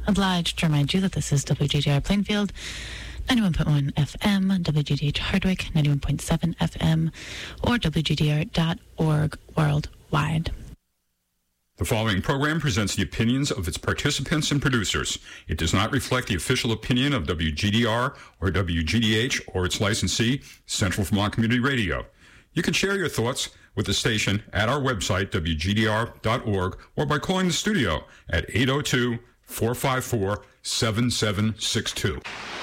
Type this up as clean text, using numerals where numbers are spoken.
Obliged to remind you that this is WGDR Plainfield, 91.1 FM, WGDH Hardwick, 91.7 FM, or WGDR.org worldwide. The following program presents the opinions of its participants and producers. It does not reflect the official opinion of WGDR or WGDH or its licensee, Central Vermont Community Radio. You can share your thoughts with the station at our website, WGDR.org, or by calling the studio at 802-454-7762.